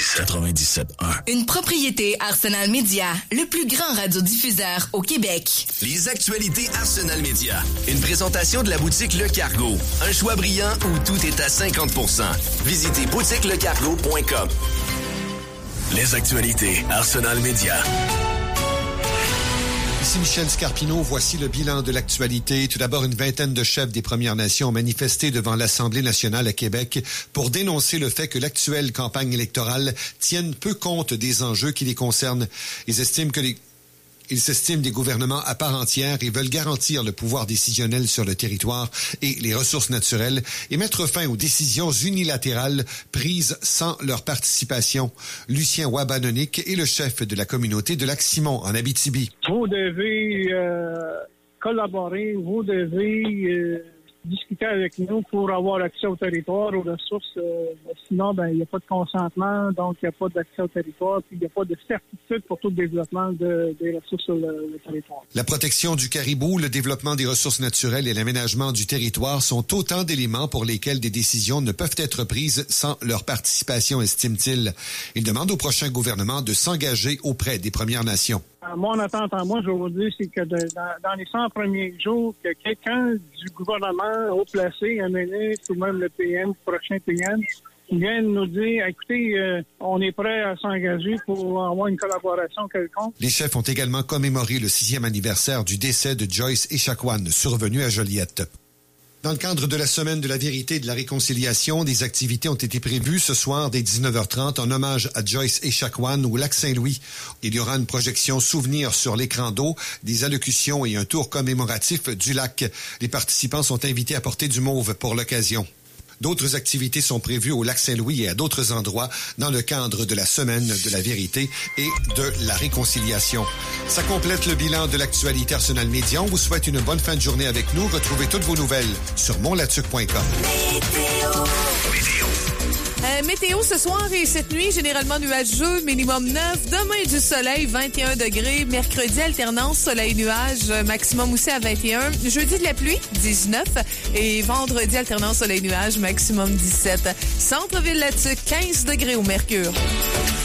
97.1. Une propriété Arsenal Média, le plus grand radiodiffuseur au Québec. Les actualités Arsenal Média. Une présentation de la boutique Le Cargo. Un choix brillant où tout est à 50%. Visitez boutiquelecargo.com. Les actualités Arsenal Média. Ici Michel Scarpino, voici le bilan de l'actualité. Tout d'abord, une vingtaine de chefs des Premières Nations ont manifesté devant l'Assemblée nationale à Québec pour dénoncer le fait que l'actuelle campagne électorale tienne peu compte des enjeux qui les concernent. Ils s'estiment des gouvernements à part entière et veulent garantir le pouvoir décisionnel sur le territoire et les ressources naturelles et mettre fin aux décisions unilatérales prises sans leur participation. Lucien Wabanonik est le chef de la communauté de Lac-Simon en Abitibi. Vous devez collaborer, vous devez discuter avec nous pour avoir accès au territoire, aux ressources. Sinon, il n'y a pas de consentement, donc il n'y a pas d'accès au territoire, puis il n'y a pas de certitude pour tout le développement des ressources sur le territoire. La protection du caribou, le développement des ressources naturelles et l'aménagement du territoire sont autant d'éléments pour lesquels des décisions ne peuvent être prises sans leur participation, estime-t-il. Il demande au prochain gouvernement de s'engager auprès des Premières Nations. Mon attente en moi, je vais vous dire, c'est que dans les 100 premiers jours, que quelqu'un du gouvernement haut placé, un ministre ou même le PM, le prochain PM, vienne nous dire, écoutez, on est prêt à s'engager pour avoir une collaboration quelconque. Les chefs ont également commémoré le 6e anniversaire du décès de Joyce Echaquan, survenu à Joliette. Dans le cadre de la Semaine de la vérité et de la réconciliation, des activités ont été prévues ce soir dès 19h30 en hommage à Joyce Echaquan au Lac-Saint-Louis. Il y aura une projection souvenir sur l'écran d'eau, des allocutions et un tour commémoratif du lac. Les participants sont invités à porter du mauve pour l'occasion. D'autres activités sont prévues au Lac-Saint-Louis et à d'autres endroits dans le cadre de la Semaine de la vérité et de la réconciliation. Ça complète le bilan de l'actualité Arsenal Média. On vous souhaite une bonne fin de journée avec nous. Retrouvez toutes vos nouvelles sur monlatuc.com. Météo ce soir et cette nuit, généralement nuageux, minimum 9. Demain, du soleil, 21 degrés. Mercredi, alternance soleil-nuage, maximum aussi à 21. Jeudi, de la pluie, 19. Et vendredi, alternance soleil-nuage, maximum 17. Centre-ville là-dessus, 15 degrés au mercure.